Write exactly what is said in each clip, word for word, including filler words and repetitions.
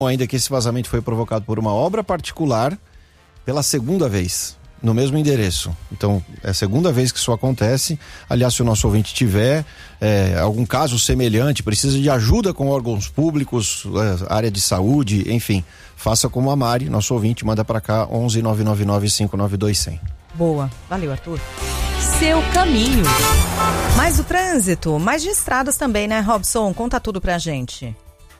ainda que esse vazamento foi provocado por uma obra particular pela segunda vez, no mesmo endereço. Então, é a segunda vez que isso acontece. Aliás, se o nosso ouvinte tiver é, algum caso semelhante, precisa de ajuda com órgãos públicos, é, área de saúde, enfim, faça como a Mari, nosso ouvinte, manda para cá onze nove nove nove cinco nove dois zero zero. Boa, valeu, Arthur. Seu caminho. Mais o trânsito, mais de estradas também, né, Robson? Conta tudo pra gente.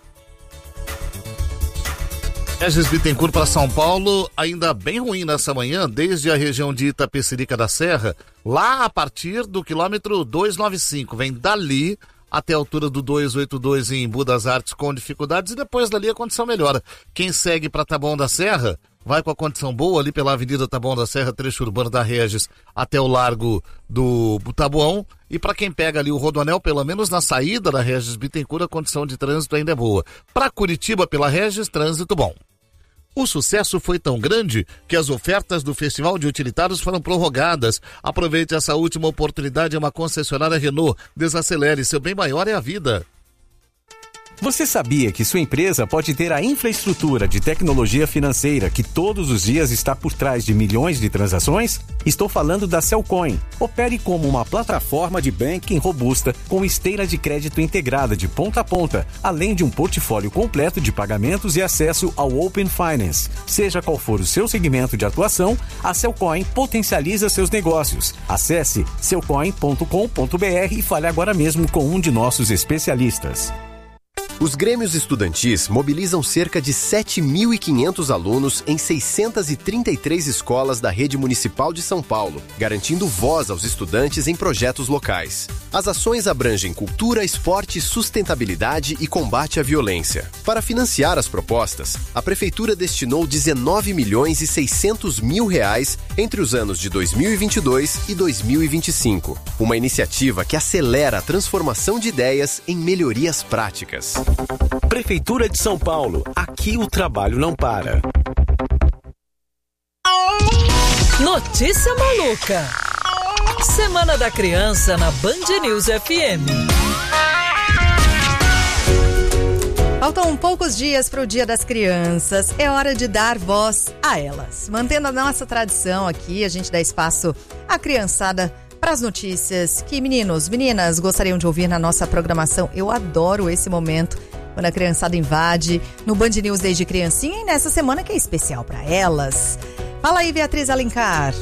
Regis Bittencourt para São Paulo, ainda bem ruim nessa manhã, desde a região de Itapecerica da Serra, lá a partir do quilômetro duzentos e noventa e cinco, vem dali até a altura do duzentos e oitenta e dois em Embu das Artes com dificuldades e depois dali a condição melhora. Quem segue para Taboão da Serra, vai com a condição boa ali pela Avenida Taboão da Serra, trecho urbano da Regis, até o Largo do Taboão. E para quem pega ali o Rodoanel, pelo menos na saída da Regis Bittencourt, a condição de trânsito ainda é boa. Para Curitiba, pela Regis, trânsito bom. O sucesso foi tão grande que as ofertas do Festival de Utilitários foram prorrogadas. Aproveite essa última oportunidade em uma concessionária Renault. Desacelere, seu bem maior é a vida. Você sabia que sua empresa pode ter a infraestrutura de tecnologia financeira que todos os dias está por trás de milhões de transações? Estou falando da Cellcoin. Opere como uma plataforma de banking robusta com esteira de crédito integrada de ponta a ponta, além de um portfólio completo de pagamentos e acesso ao Open Finance. Seja qual for o seu segmento de atuação, a Cellcoin potencializa seus negócios. Acesse cellcoin ponto com ponto b r e fale agora mesmo com um de nossos especialistas. Os grêmios estudantis mobilizam cerca de sete mil e quinhentos alunos em seiscentas e trinta e três escolas da rede municipal de São Paulo, garantindo voz aos estudantes em projetos locais. As ações abrangem cultura, esporte, sustentabilidade e combate à violência. Para financiar as propostas, a Prefeitura destinou dezenove milhões e seiscentos mil reais entre os anos de dois mil e vinte e dois e dois mil e vinte e cinco. Uma iniciativa que acelera a transformação de ideias em melhorias práticas. Prefeitura de São Paulo, aqui o trabalho não para. Notícia maluca. Semana da Criança na Band News F M. Faltam poucos dias para o Dia das Crianças. É hora de dar voz a elas. Mantendo a nossa tradição aqui, a gente dá espaço à criançada para as notícias que meninos, meninas gostariam de ouvir na nossa programação. Eu adoro esse momento quando a criançada invade no Band News desde criancinha e nessa semana que é especial para elas. Fala aí, Beatriz Alencar.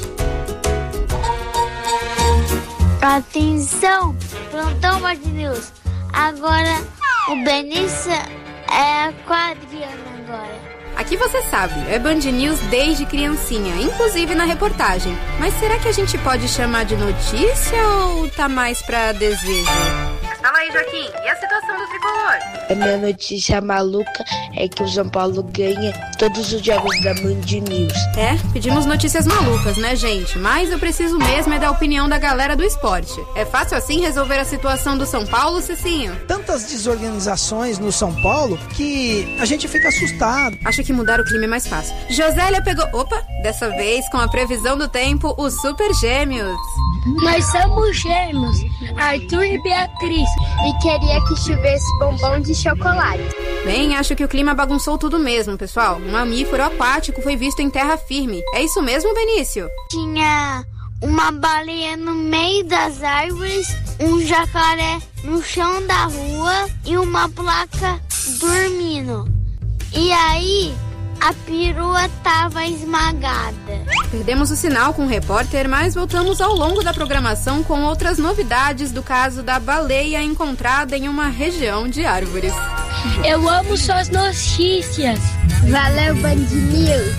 Atenção, plantão Band News. Agora o Benício é a Quadriana agora. Aqui você sabe, é Band News desde criancinha, inclusive na reportagem. Mas será que a gente pode chamar de notícia ou tá mais pra desejo? Fala aí, Joaquim, e a situação do tricolor? A minha notícia maluca é que o São Paulo ganha todos os jogos da Band News. É, pedimos notícias malucas, né, gente? Mas eu preciso mesmo é da opinião da galera do esporte. É fácil assim resolver a situação do São Paulo, Cicinho? Tantas desorganizações no São Paulo que a gente fica assustado. Acho que mudar o clima é mais fácil. Josélia pegou... Opa! Dessa vez, com a previsão do tempo, os Super Gêmeos. Nós somos gêmeos, Arthur e Beatriz, e queria que tivesse bombom de chocolate. Bem, acho que o clima bagunçou tudo mesmo, pessoal. Um mamífero aquático foi visto em terra firme. É isso mesmo, Benício? Tinha uma baleia no meio das árvores, um jacaré no chão da rua e uma placa dormindo. E aí, a perua tava esmagada. Perdemos o sinal com o repórter, mas voltamos ao longo da programação com outras novidades do caso da baleia encontrada em uma região de árvores. Eu amo suas notícias. Valeu, Band News.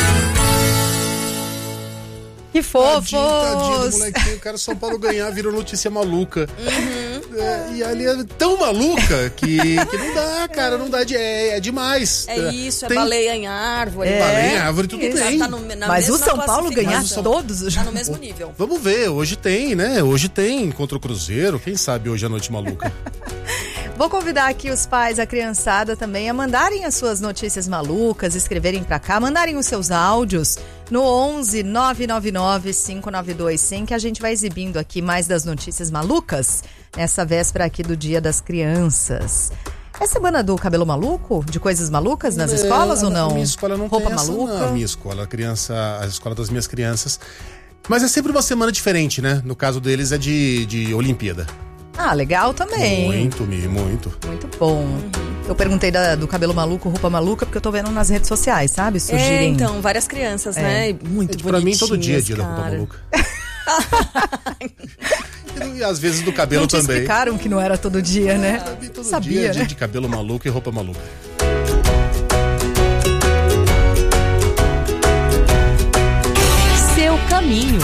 Que fofos! Tadinho, tadinho do molequinho, o cara São Paulo ganhar virou notícia maluca. Uhum. É, e ali é tão maluca que, que não dá, cara, não dá, de, é, é demais. É isso, Tem... é baleia em árvore. É, baleia em árvore, tudo isso. bem. Tá no, Mas o São Paulo ganhar o São... todos os... Tá no mesmo nível. Vamos ver, hoje tem, né? Hoje tem contra o Cruzeiro, quem sabe hoje é a noite maluca. Vou convidar aqui os pais, a criançada também, a mandarem as suas notícias malucas, escreverem pra cá, mandarem os seus áudios no onze nove nove nove cinco nove dois zero zero, que a gente vai exibindo aqui mais das notícias malucas nessa véspera aqui do Dia das Crianças. É semana do cabelo maluco? De coisas malucas nas é, escolas ou não? A minha escola não Roupa tem essa, maluca? Não, a minha escola, a criança, a escola das minhas crianças. Mas é sempre uma semana diferente, né? No caso deles é de, de Olimpíada. Ah, legal também. Muito, muito. Muito bom. Uhum. Eu perguntei da, do cabelo maluco, roupa maluca, porque eu tô vendo nas redes sociais, sabe? Surgirem... É, então, várias crianças, é. né? Muito bonitinhas, pra mim, todo dia é dia cara. da roupa maluca. E às vezes do cabelo não te também. explicaram que não era todo dia, né? Ah, todo Sabia, dia é né? dia de cabelo maluco e roupa maluca. Seu caminho.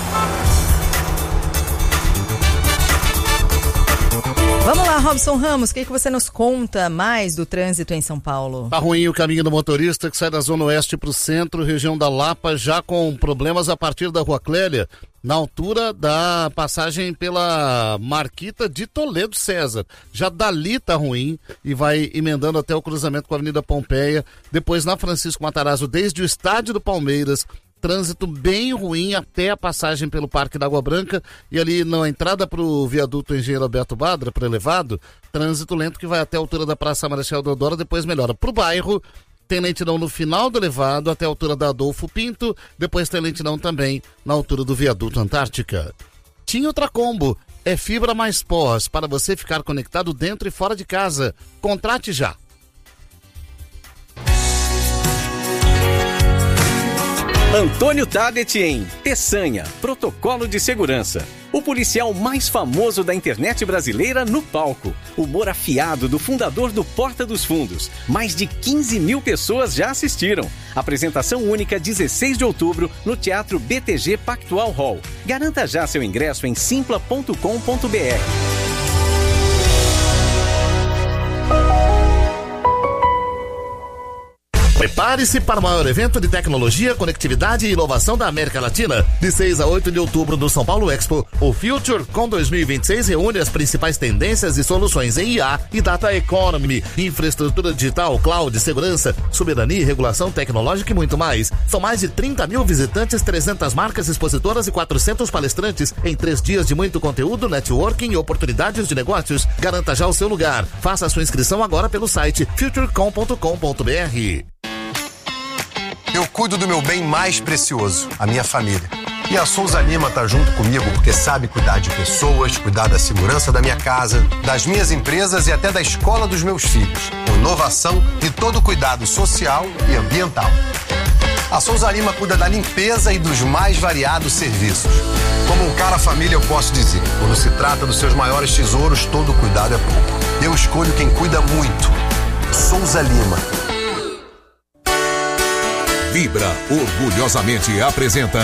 Vamos lá, Robson Ramos, o que, que você nos conta mais do trânsito em São Paulo? Tá ruim o caminho do motorista que sai da Zona Oeste para o centro, região da Lapa, já com problemas a partir da Rua Clélia, na altura da passagem pela Marquita de Toledo César. Já dali tá ruim e vai emendando até o cruzamento com a Avenida Pompeia, depois na Francisco Matarazzo, desde o estádio do Palmeiras, trânsito bem ruim até a passagem pelo Parque da Água Branca e ali na entrada para o viaduto Engenheiro Alberto Badra, para elevado, trânsito lento que vai até a altura da Praça Marechal Deodoro, depois melhora para o bairro, tem lentidão no final do elevado até a altura da Adolfo Pinto, depois tem lentidão também na altura do viaduto Antártica. Tinha outra combo, é fibra mais pós, para você ficar conectado dentro e fora de casa. Contrate já. Antônio Tadet em Peçanha, protocolo de segurança. O policial mais famoso da internet brasileira no palco. Humor afiado do fundador do Porta dos Fundos. Mais de quinze mil pessoas já assistiram. Apresentação única dezesseis de outubro no Teatro B T G Pactual Hall. Garanta já seu ingresso em simpla ponto com ponto b r. Prepare-se para o maior evento de tecnologia, conectividade e inovação da América Latina. De seis a oito de outubro no São Paulo Expo, o FutureCon dois mil e vinte e seis reúne as principais tendências e soluções em I A e Data Economy, infraestrutura digital, cloud, segurança, soberania, regulação tecnológica e muito mais. São mais de trinta mil visitantes, trezentas marcas expositoras e quatrocentos palestrantes em três dias de muito conteúdo, networking e oportunidades de negócios. Garanta já o seu lugar. Faça a sua inscrição agora pelo site futurecom ponto com ponto b r. Eu cuido do meu bem mais precioso, a minha família. E a Souza Lima tá junto comigo porque sabe cuidar de pessoas, cuidar da segurança da minha casa, das minhas empresas e até da escola dos meus filhos. Com inovação e todo cuidado social e ambiental. A Souza Lima cuida da limpeza e dos mais variados serviços. Como um cara família eu posso dizer, quando se trata dos seus maiores tesouros, todo cuidado é pouco. Eu escolho quem cuida muito. Souza Lima. Vibra orgulhosamente apresenta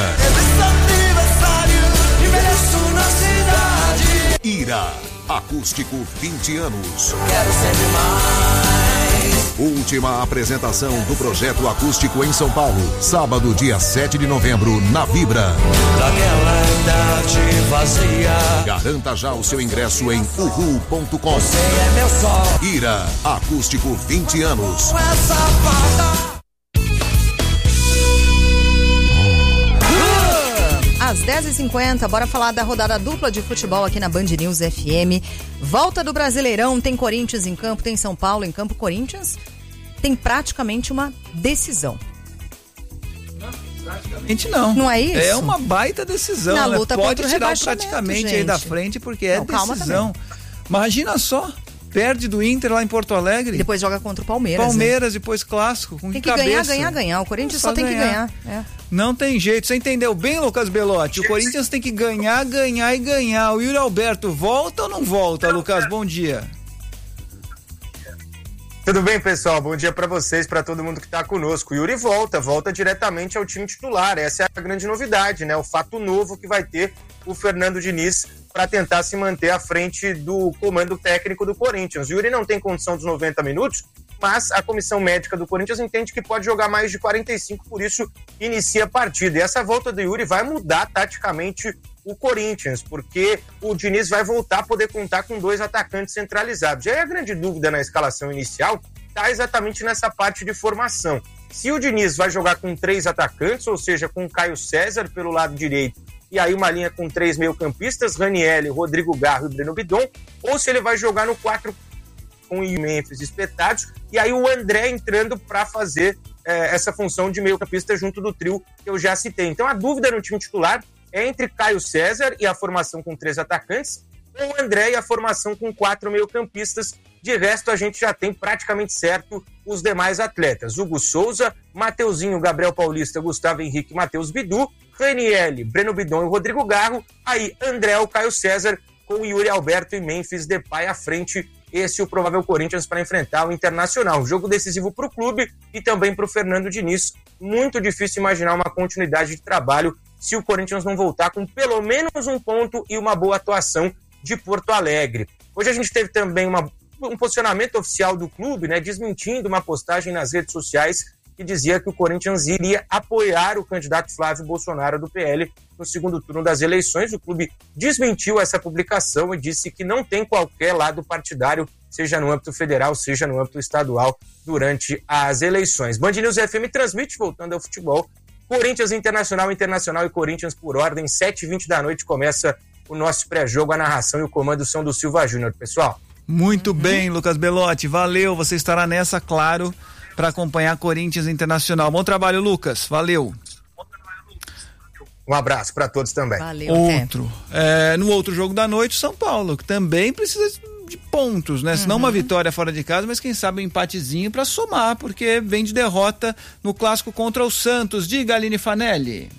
Ira, acústico vinte anos. Quero sempre mais. Última apresentação do projeto acústico em São Paulo, sábado, dia sete de novembro, na Vibra. Daquela idade vazia. Garanta já o seu ingresso em uhu ponto com. Você é meu sol. Ira, acústico vinte anos. Essa fada. Às dez e cinquenta, bora falar da rodada dupla de futebol aqui na Band News F M. Volta do Brasileirão, tem Corinthians em campo, tem São Paulo em campo. Corinthians tem praticamente uma decisão. Praticamente não. Não é isso? É uma baita decisão. Na né? luta Pode contra o tirar praticamente gente. aí da frente, porque é não, calma decisão. também. Imagina só. Perde do Inter lá em Porto Alegre. E depois joga contra o Palmeiras. Palmeiras, né? Depois clássico. Com tem que cabeça. ganhar, ganhar, ganhar. O Corinthians só, só tem ganhar. que ganhar. É. Não tem jeito. Você entendeu bem, Lucas Belotti? O Corinthians tem que ganhar, ganhar e ganhar. O Yuri Alberto volta ou não volta, Lucas? Bom dia. Tudo bem, pessoal? Bom dia para vocês, para todo mundo que está conosco. O Yuri volta, volta diretamente ao time titular. Essa é a grande novidade, né? O fato novo que vai ter o Fernando Diniz para tentar se manter à frente do comando técnico do Corinthians. O Yuri não tem condição dos noventa minutos, mas a comissão médica do Corinthians entende que pode jogar mais de quarenta e cinco, por isso inicia a partida. E essa volta do Yuri vai mudar taticamente o Corinthians, porque o Diniz vai voltar a poder contar com dois atacantes centralizados. E aí a grande dúvida na escalação inicial está exatamente nessa parte de formação. Se o Diniz vai jogar com três atacantes, ou seja, com o Caio César pelo lado direito, e aí uma linha com três meio-campistas, Ranieri, Rodrigo Garro e Breno Bidon, ou se ele vai jogar no quatro com o Memphis espetados, e aí o André entrando para fazer é, essa função de meio-campista junto do trio que eu já citei. Então a dúvida no time titular é entre Caio César e a formação com três atacantes, ou o André e a formação com quatro meio-campistas. De resto, a gente já tem praticamente certo os demais atletas. Hugo Souza, Mateuzinho, Gabriel Paulista, Gustavo Henrique, Matheus Bidu, Raniel, Breno Bidon e Rodrigo Garro. Aí, André, o Caio César, com Yuri Alberto e Memphis Depay à frente. Esse é o provável Corinthians para enfrentar o Internacional. Jogo decisivo para o clube e também para o Fernando Diniz. Muito difícil imaginar uma continuidade de trabalho se o Corinthians não voltar com pelo menos um ponto e uma boa atuação de Porto Alegre. Hoje a gente teve também uma, um posicionamento oficial do clube, né, desmentindo uma postagem nas redes sociais que dizia que o Corinthians iria apoiar o candidato Flávio Bolsonaro do P L no segundo turno das eleições. O clube desmentiu essa publicação e disse que não tem qualquer lado partidário, seja no âmbito federal, seja no âmbito estadual, durante as eleições. Band News F M transmite, voltando ao futebol, Corinthians Internacional, Internacional e Corinthians por ordem, sete e vinte da noite começa o nosso pré-jogo, a narração e o comando são do Silva Júnior, pessoal. Muito bem, Lucas Belotti, valeu, você estará nessa, claro, para acompanhar Corinthians Internacional. Bom trabalho, Lucas, valeu. Um abraço para todos também. Valeu. Outro, é, no outro jogo da noite, São Paulo, que também precisa de pontos, né? Uhum. Se não uma vitória fora de casa, mas quem sabe um empatezinho para somar, porque vem de derrota no clássico contra o Santos. Diga, Aline Fanelli.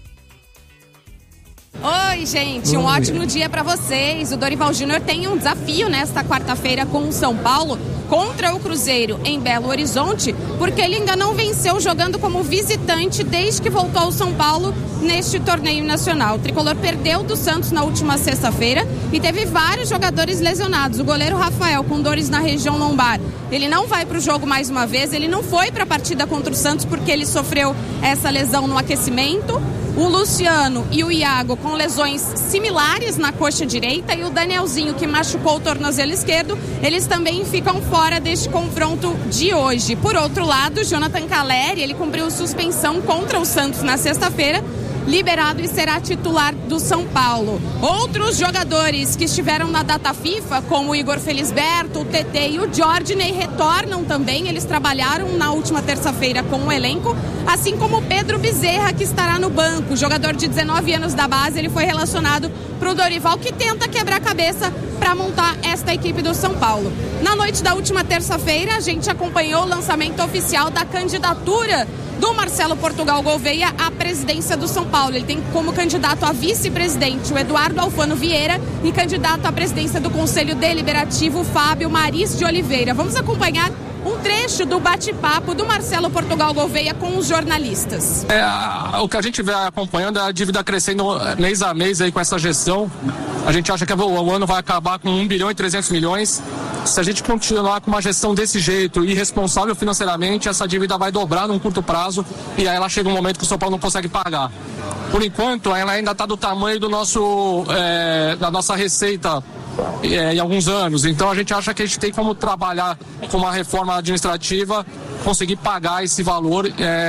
Oi, gente, um Oi. ótimo dia para vocês. O Dorival Júnior tem um desafio nesta quarta-feira com o São Paulo contra o Cruzeiro em Belo Horizonte, porque ele ainda não venceu jogando como visitante desde que voltou ao São Paulo neste torneio nacional. O tricolor perdeu do Santos na última sexta-feira e teve vários jogadores lesionados. O goleiro Rafael com dores na região lombar, ele não vai para o jogo mais uma vez, ele não foi para a partida contra o Santos porque ele sofreu essa lesão no aquecimento. O Luciano e o Iago com lesões similares na coxa direita e o Danielzinho, que machucou o tornozelo esquerdo, eles também ficam fora deste confronto de hoje. Por outro lado, Jonathan Calleri, ele cumpriu suspensão contra o Santos na sexta-feira, liberado e será titular do São Paulo. Outros jogadores que estiveram na data FIFA, como o Igor Felisberto, o T T e o Jordney, retornam também. Eles trabalharam na última terça-feira com o elenco, assim como o Pedro Bezerra, que estará no banco. Jogador de dezenove anos da base, ele foi relacionado para o Dorival, que tenta quebrar a cabeça para montar esta equipe do São Paulo. Na noite da última terça-feira, a gente acompanhou o lançamento oficial da candidatura do Marcelo Portugal Gouveia à presidência do São Paulo. Ele tem como candidato a vice-presidente o Eduardo Alfano Vieira e candidato à presidência do Conselho Deliberativo o Fábio Maris de Oliveira. Vamos acompanhar um trecho do bate-papo do Marcelo Portugal Gouveia com os jornalistas. É, o que a gente vem acompanhando é a dívida crescendo mês a mês aí com essa gestão. A gente acha que o ano vai acabar com um bilhão e trezentos milhões. Se a gente continuar com uma gestão desse jeito, irresponsável financeiramente, essa dívida vai dobrar num curto prazo e aí ela chega um momento que o São Paulo não consegue pagar. Por enquanto, ela ainda está do tamanho do nosso, é, da nossa receita é, em alguns anos. Então a gente acha que a gente tem como trabalhar com uma reforma administrativa, conseguir pagar esse valor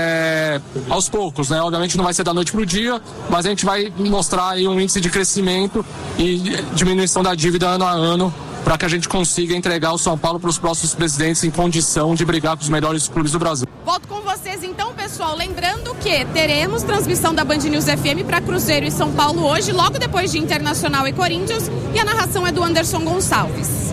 é, aos poucos, né? Obviamente não vai ser da noite para o dia, mas a gente vai mostrar aí um índice de crescimento e diminuição da dívida ano a ano, para que a gente consiga entregar o São Paulo para os próximos presidentes em condição de brigar com os melhores clubes do Brasil. Volto com vocês então, pessoal. Lembrando que teremos transmissão da Band News F M para Cruzeiro e São Paulo hoje, logo depois de Internacional e Corinthians, e a narração é do Anderson Gonçalves.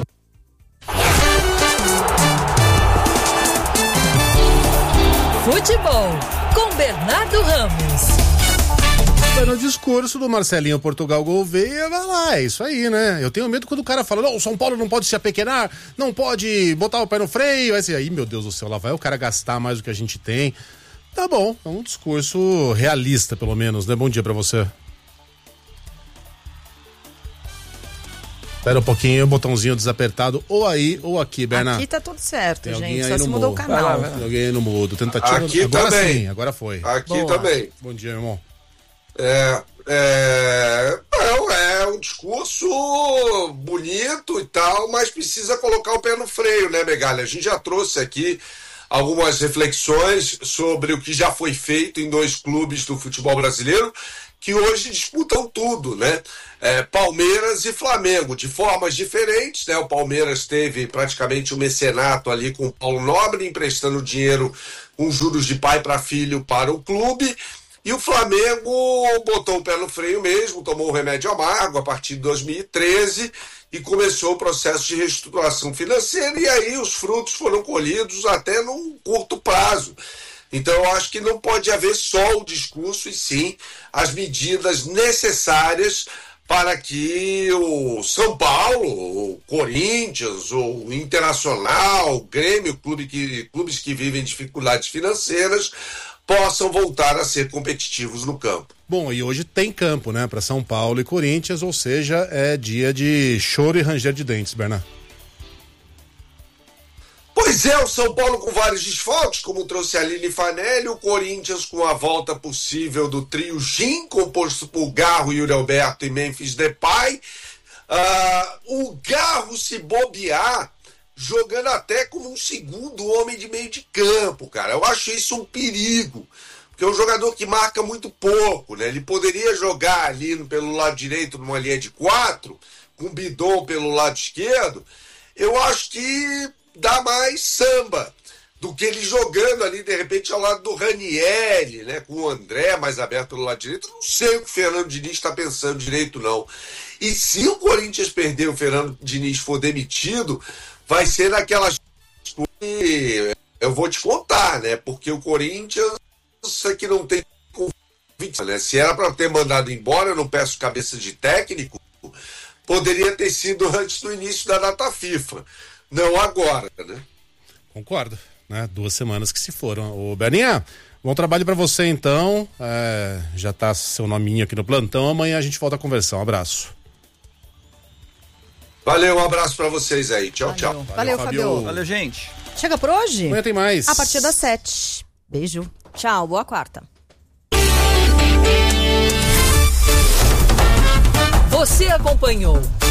Futebol com Bernardo Ramos. No discurso do Marcelinho Portugal Gouveia, vai lá, é isso aí, né? Eu tenho medo quando o cara fala, não, o São Paulo não pode se apequenar, não pode botar o pé no freio, vai ser aí, meu Deus do céu, lá vai o cara gastar mais do que a gente tem. Tá bom, é um discurso realista, pelo menos, né? Bom dia pra você. Espera um pouquinho, botãozinho desapertado, ou aí ou aqui, Bernardo. Aqui tá tudo certo, tem gente, só se mudou mudo. o canal. Vai lá, vai lá. Tem alguém aí no mudo, tentativa. Aqui agora também. sim, agora foi. Aqui Boa. também. Bom dia, irmão. É, é, não, é um discurso bonito e tal, mas precisa colocar o pé no freio, né, Megalha? A gente já trouxe aqui algumas reflexões sobre o que já foi feito em dois clubes do futebol brasileiro, que hoje disputam tudo, né? É, Palmeiras e Flamengo, de formas diferentes, né? O Palmeiras teve praticamente um mecenato ali com o Paulo Nobre, emprestando dinheiro com juros de pai para filho para o clube, e o Flamengo botou o pé no freio mesmo, tomou o remédio amargo a partir de dois mil e treze e começou o processo de reestruturação financeira, e aí os frutos foram colhidos até num curto prazo. Então eu acho que não pode haver só o discurso, e sim as medidas necessárias para que o São Paulo, o Corinthians, o Internacional, o Grêmio, clube que, clubes que vivem dificuldades financeiras, possam voltar a ser competitivos no campo. Bom, e hoje tem campo, né, para São Paulo e Corinthians, ou seja, é dia de choro e ranger de dentes, Bernardo. Pois é, o São Paulo com vários desfalques, como trouxe a Aline Fanelli, o Corinthians com a volta possível do trio Gin, composto por Garro, Yuri Alberto e Memphis Depay. Uh, o Garro, se bobear, jogando até como um segundo homem de meio de campo, cara. Eu acho isso um perigo, porque é um jogador que marca muito pouco, né? Ele poderia jogar ali pelo lado direito numa linha de quatro, com o Bidon pelo lado esquerdo. Eu acho que dá mais samba do que ele jogando ali, de repente, ao lado do Ranieri, né? Com o André mais aberto pelo lado direito. Não sei o que o Fernando Diniz está pensando direito, não. E se o Corinthians perder, o Fernando Diniz for demitido, vai ser naquelas... Eu vou te contar, né? Porque o Corinthians é que não tem convicção, né? Se era para ter mandado embora, eu não peço cabeça de técnico, poderia ter sido antes do início da data FIFA. Não agora, né? Concordo, né? Duas semanas que se foram. Ô, Berninha, bom trabalho pra você então. É, já tá seu nominho aqui no plantão. Amanhã a gente volta a conversar. Um abraço. Valeu, um abraço pra vocês aí. Tchau, Valeu. tchau. Valeu, Valeu Fabio. Fabio. Valeu, gente. Chega por hoje? Amanhã tem mais. A partir das sete. Beijo. Tchau, boa quarta. Você acompanhou